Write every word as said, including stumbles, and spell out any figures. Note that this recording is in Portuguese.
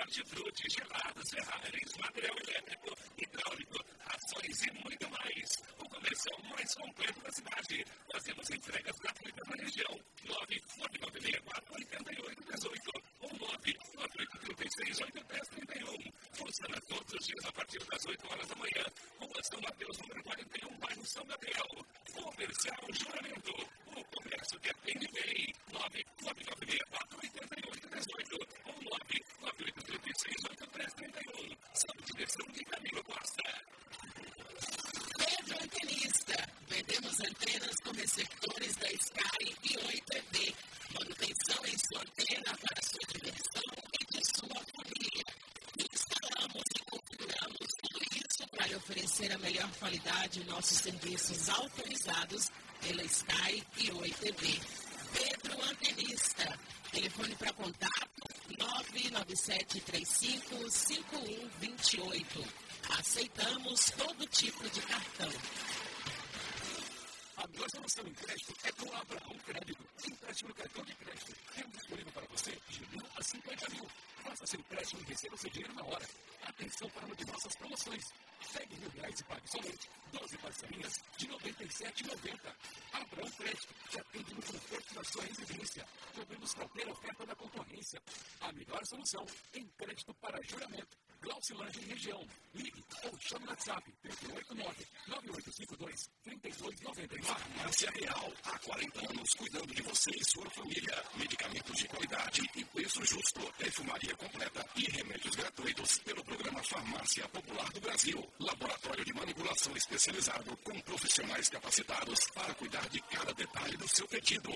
hortifruti, gelados, ferragens, material elétrico, hidráulico, rações e muito mais. O comercial mais completo da cidade. Fazemos entregas gratuitas na região. nove nove nove seis quatro oito oito um oito ou nove nove oito três seis oito um zero três um. Funciona todos os dias a partir das oito horas da manhã. Rua São Mateus, número quarenta e um, bairro São Gabriel. Comercial Juramento. O comércio que atende bem. nove nove nove seis quatro oito oito um oito ou nove nove oito três seis oito três três um. Sob direção de Camilo Costa. Pedro Antenista. Vendemos antenas com receptores da Sky e Oi T V. Manutenção em sua antena para sua diversão e de sua família. Instalamos e configuramos tudo isso para lhe oferecer a melhor qualidade em nossos serviços autorizados pela Sky e Oi T V. Pedro Antenista. Telefone para contato nove nove sete três cinco cinco um dois oito. Aceitamos todo tipo de cartão. A melhor solução em crédito é com a Abraão Crédito. Empréstimo no cartão de crédito. Temos disponível para você de mil a cinquenta mil. Faça seu empréstimo e receba seu dinheiro na hora. Atenção para uma de nossas promoções. Pegue mil reais e pague somente doze parcelinhas de noventa e sete reais e noventa centavos. Abraão Crédito, que atende no conforto da sua residência. Podemos qualquer oferta da concorrência. A melhor solução em crédito para juramento. Glaucilândia e região. Ligue ou chame no WhatsApp três oito nove nove oito cinco dois três dois nove nove. Farmácia Real, há quarenta anos cuidando de você e sua família. Medicamentos de qualidade e preço justo. Perfumaria completa e remédios gratuitos pelo programa Farmácia Popular do Brasil. Laboratório de manipulação especializado com profissionais capacitados para cuidar de cada detalhe do seu pedido.